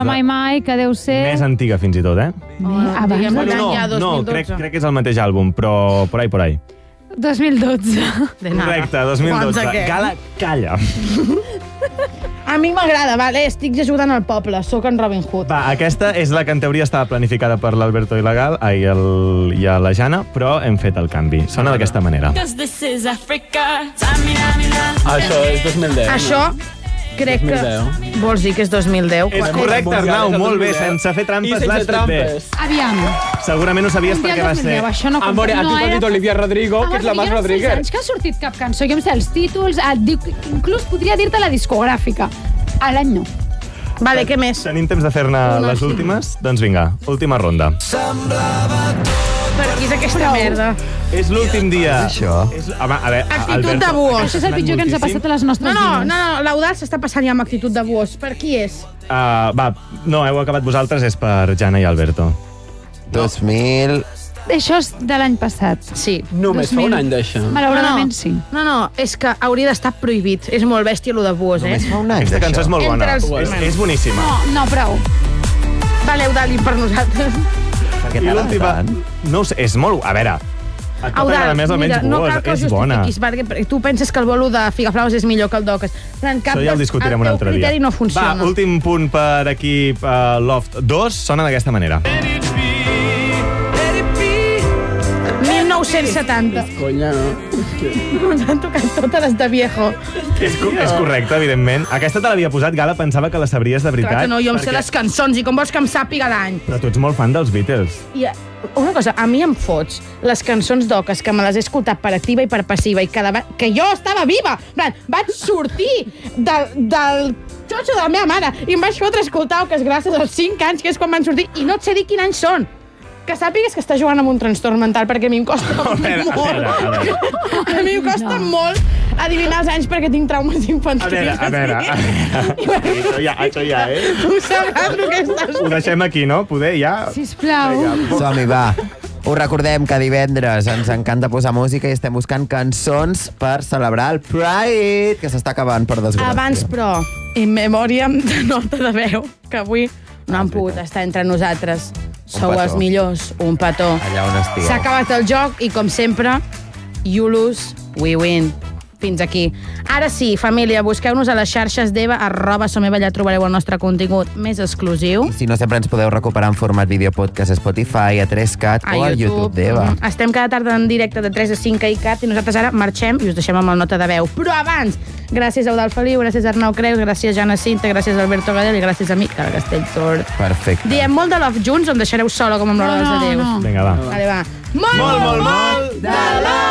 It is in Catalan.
Mai Mai, que deu ser... Més antiga fins i tot, eh? Abans de No, crec que és el mateix àlbum, però por ahí. 2012. Correcte, 2012. Gala, calla. A mi m'agrada, vale? Estic ajudant al poble, sóc en Robin Hood. Va, aquesta és la que en teoria estava planificada per l'Alberto i la Jana, però hem fet el canvi. Sona d'aquesta manera. Això és 2010. Això crec que... Vols dir que és 2010? És correcte, Arnau, molt bé, sense fer trampes l'has fet bé. Aviam. Segurament ho sabies perquè va ser... Això no Amore, a tu t'ha dit Olivia Rodrigo, que és la Mas Rodríguez. Fa 6 anys que ha sortit cap cançó, jo em sé els títols, inclús podria dir-te la discogràfica. A l'any no. Vale, què més? Tenim temps de fer-ne les últimes? Doncs vinga, última ronda. Per aquí és aquesta merda. És l'últim dia. Això? Home, a veure, Actitud de buos. Això és el pitjor que ens ha passat a les nostres vides. No, l'Eudal s'està passant ja amb actitud de buos. Per qui és? Va, no, heu acabat vosaltres, és per Jana i Alberto. 2000... Això és de l'any passat. Sí. Només fa un any d'això. Malauradament sí. No, és que hauria d'estar prohibit. És molt bèstia, lo de buos, Només fa un any, Aquesta cançó és molt bona. És boníssima. No, prou. Vale, Eudal, i per nosaltres. Perquè I l'última... No ho sé, és molt... A veure, a tu t'agrada més o menys no buos, cal que ho és bona. justifiquis, perquè tu penses que el bolo de Figaflaus és millor que el d'Oques. Això ja ho discutirem un altre dia. El teu criteri no funciona. Va, últim punt per equip Loft 2, sona d'aquesta manera. 1970. Conya, no? Ens han tocat totes les de viejo. És correcte, evidentment. Aquesta te l'havia posat, Gala, pensava que la sabries de veritat. Clar que no, jo em sé les cançons, i com vols que em sàpiga l'any? Però tu ets molt fan dels Beatles. I una cosa, a mi em fots les cançons d'Oques, que me les he escoltat per activa i per passiva, i que jo estava viva! Vaig sortir del xotxo de la meva mare i em vaig fotre a escoltar Oques gràcies als 5 anys, que és quan van sortir, i no et sé dir quin any són. Que sàpigues que està jugant amb un trastorn mental, perquè a mi em costa molt. A mi em costa molt adivinar els anys perquè tinc traumes infantils. A veure. Això ja, Tu sabràs el que estàs... Ho deixem aquí, no? Poder ja... Sisplau. Som-hi, va. Us recordem que divendres ens encanta posar música i estem buscant cançons per celebrar el Pride, que s'està acabant, per desgràcia. Abans, però, in memòriam de nota de veu, que avui no han pogut estar entre nosaltres. Sou els millors, un petó. Allà on estigueu. S'ha acabat el joc i, com sempre, you lose, we win. Fins aquí. Ara sí, família, busqueu-nos a les xarxes d'Eva, @someva, allà trobareu el nostre contingut més exclusiu. Si no, sempre ens podeu recuperar en format vídeo podcast a Spotify, a 3CAT o al YouTube d'Eva. Estem cada tarda en directe de 3 a 5 a ICAT i nosaltres ara marxem i us deixem amb el nota de veu. Però abans, gràcies a Eudal Feliu, gràcies a Arnau Creus, gràcies a Jana Cinta, gràcies a Alberto Gadel i gràcies a mi, Carla Castelltor. Perfecte. Diem molt de Love junts o em deixareu sola com amb l'hora dels adeus? Vinga, va. Vale, va. Molt de love!